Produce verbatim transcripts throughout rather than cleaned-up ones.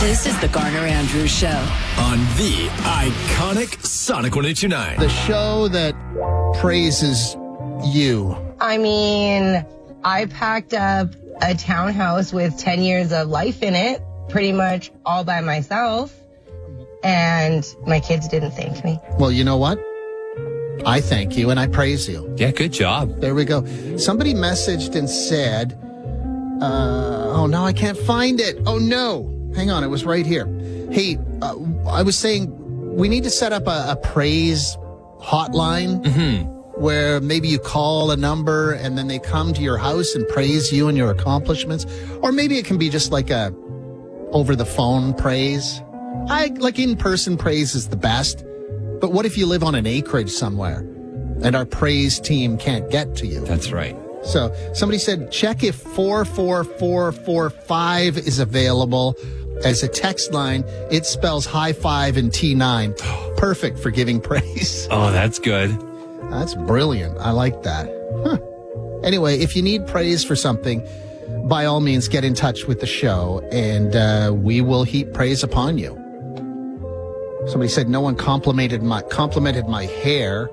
This is the Garner Andrews Show on the iconic Sonic one eighty-nine. The show that praises you. I mean, I packed up a townhouse with ten years of life in it, pretty much all by myself, and my kids didn't thank me. Well, you know what? I thank you and I praise you. Yeah, good job. There we go. Somebody messaged and said, uh, oh, now I can't find it. Oh, no. Hang on. It was right here. Hey, uh, I was saying we need to set up a, a praise hotline Mm-hmm. where maybe you call a number and then they come to your house and praise you and your accomplishments. Or maybe it can be just like a over the phone praise. I like in-person praise is the best. But what if you live on an acreage somewhere and our praise team can't get to you? That's right. So somebody said, check if four four four four five is available as a text line. It spells high five and T nine. Perfect for giving praise. Oh, that's good. That's brilliant. I like that. Huh. Anyway, if you need praise for something, by all means, get in touch with the show and uh, we will heap praise upon you. Somebody said no one complimented my complimented my hair.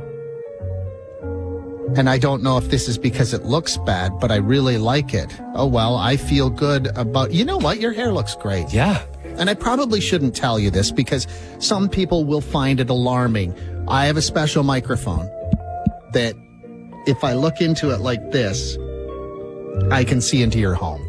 And I don't know if this is because it looks bad, but I really like it. Oh, well, I feel good about... You know what? Your hair looks great. Yeah. And I probably shouldn't tell you this because some people will find it alarming. I have a special microphone that if I look into it like this, I can see into your home.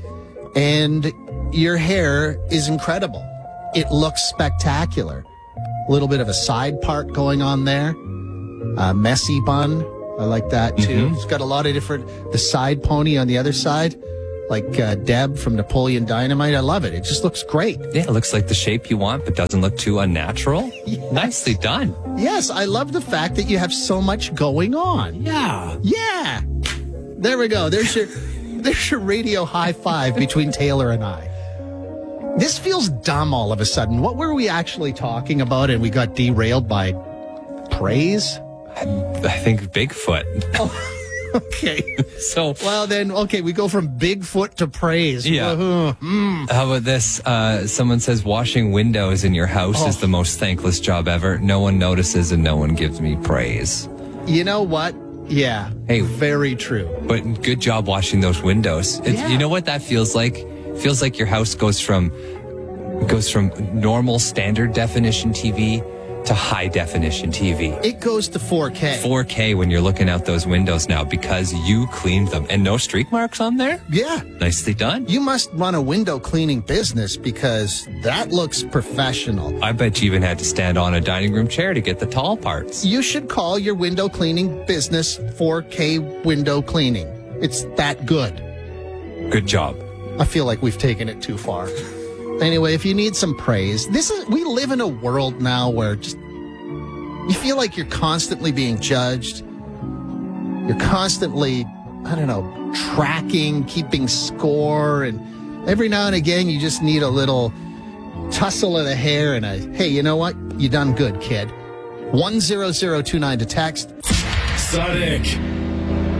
And your hair is incredible. It looks spectacular. A little bit of a side part going on there. A messy bun. I like that too. Mm-hmm. It's got a lot of different, the side pony on the other side, like uh, Deb from Napoleon Dynamite. I love it. It just looks great. Yeah, it looks like the shape you want, but doesn't look too unnatural. Yes. Nicely done. Yes, I love the fact that you have so much going on. Yeah. Yeah. There we go. There's your, there's your radio high five between Taylor and I. This feels dumb all of a sudden. What were we actually talking about and we got derailed by praise? I, I think Bigfoot. Oh, okay. So, well, then, okay, we go from Bigfoot to praise. Yeah. Uh, mm. How about this? Uh, someone says washing windows in your house Oh. is the most thankless job ever. No one notices and no one gives me praise. You know what? Yeah. Hey. Very true. But good job washing those windows. It's, Yeah. You know what that feels like? Feels like your house goes from goes from normal standard definition T V to high definition T V. It goes to four K. four K when you're looking out those windows now because you cleaned them. And no streak marks on there? Yeah. Nicely done. You must run a window cleaning business because that looks professional. I bet you even had to stand on a dining room chair to get the tall parts. You should call your window cleaning business four K window cleaning. It's that good. Good job. I feel like we've taken it too far. Anyway, if you need some praise, this is, we live in a world now where just, you feel like you're constantly being judged. You're constantly, I don't know, tracking, keeping score. And every now and again, you just need a little tussle of the hair and a, hey, you know what? You done good, kid. one zero zero two nine to text. Sonic